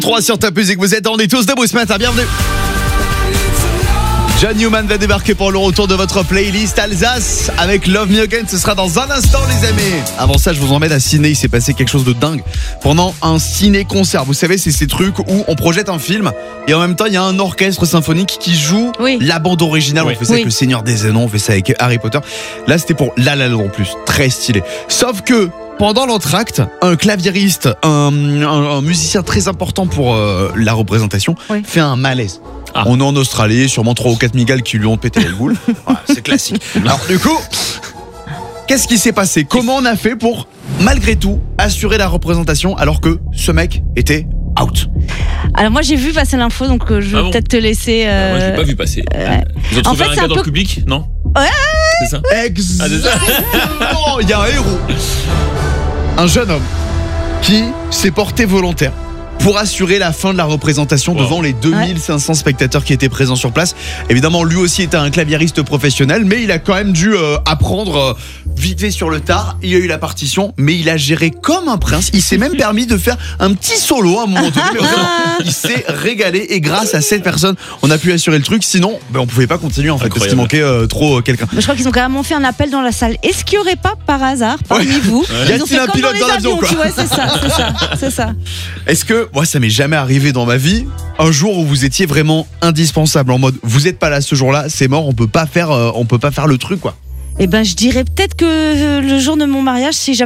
3 sur Top Music, vous êtes en est tous debout ce matin, bienvenue. John Newman va débarquer pour le retour de votre playlist Alsace avec Love Me Again. Ce sera dans un instant, les amis. Avant ça, je vous emmène à Ciné. Il s'est passé quelque chose de dingue pendant un ciné-concert. Vous savez, c'est ces trucs où on projette un film et en même temps, il y a un orchestre symphonique qui joue la bande originale. On fait ça avec Le Seigneur des Anneaux, on fait ça avec Harry Potter. Là, c'était pour La La Land en plus. Très stylé. Sauf que pendant l'entracte, un claviériste, un musicien très important pour la représentation, fait un malaise. On est en Australie, sûrement 3 ou 4 migales qui lui ont pété les boules. Voilà, c'est classique. Alors du coup, qu'est-ce qui s'est passé? Comment on a fait pour, malgré tout, assurer la représentation alors que ce mec était out? Alors moi j'ai vu passer l'info, donc je vais peut-être te laisser... Moi je l'ai pas vu passer. Ils ont trouvé un gars dans le public, non? Ouais. C'est ça? Exactement. Il y a un héros. Un jeune homme qui s'est porté volontaire pour assurer la fin de la représentation devant les 2500 spectateurs qui étaient présents sur place. Évidemment, lui aussi était un claviériste professionnel, mais il a quand même dû apprendre vite fait sur le tard. Il a eu la partition, mais il a géré comme un prince. Il s'est même permis de faire un petit solo à un moment donné. Mais vraiment, il s'est régalé et grâce à cette personne, on a pu assurer le truc. Sinon, on pouvait pas continuer en fait, parce qu'il manquait trop quelqu'un. Je crois qu'ils ont carrément fait un appel dans la salle. Est-ce qu'il n'y aurait pas par hasard parmi vous ils ont fait un comme pilote dans les avions, quoi. C'est ça. Est-ce que moi ça m'est jamais arrivé dans ma vie un jour où vous étiez vraiment indispensable en mode vous êtes pas là ce jour-là, c'est mort, on peut pas faire le truc quoi. Eh ben je dirais peut-être que le jour de mon mariage, si